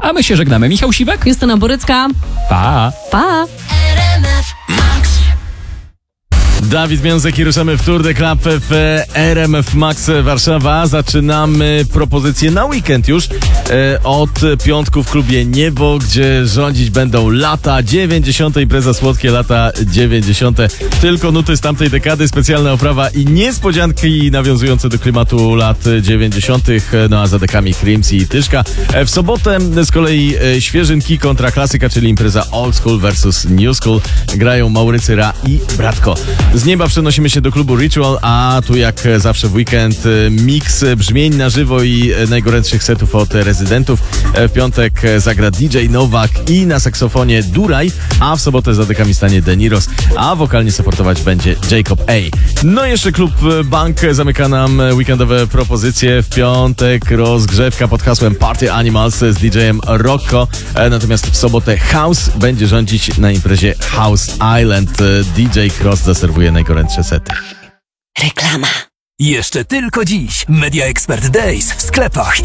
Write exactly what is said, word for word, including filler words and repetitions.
A my się żegnamy. Michał Siwek? Justyna Borycka. Pa! Pa! Dawid Miąsek i ruszamy w Tour de Club w R M F Max Warszawa. Zaczynamy propozycję na weekend już. E, od piątku w klubie Niebo, gdzie rządzić będą lata dziewięćdziesiąte. Impreza Słodkie lata dziewięćdziesiąte. Tylko nuty z tamtej dekady, specjalna oprawa i niespodzianki nawiązujące do klimatu lat dziewięćdziesiątych. No a za dekami Crimsy i Tyszka. E, w sobotę z kolei e, świeżynki kontra klasyka, czyli impreza Old School versus New School. Grają Maurycy Ra i Bratko. Z nieba przenosimy się do klubu Ritual, a tu jak zawsze w weekend miks brzmień na żywo i najgorętszych setów od rezydentów. W piątek zagra D J Nowak i na saksofonie Duraj, a w sobotę za dekami stanie Deniros, a wokalnie supportować będzie Jacob A. No i jeszcze klub Bank zamyka nam weekendowe propozycje. W piątek rozgrzewka pod hasłem Party Animals z D J-em Rocco, natomiast w sobotę House będzie rządzić na imprezie House Island. D J Cross zaserwuje najgorętsze sety. Reklama. Jeszcze tylko dziś Media Expert Days w sklepach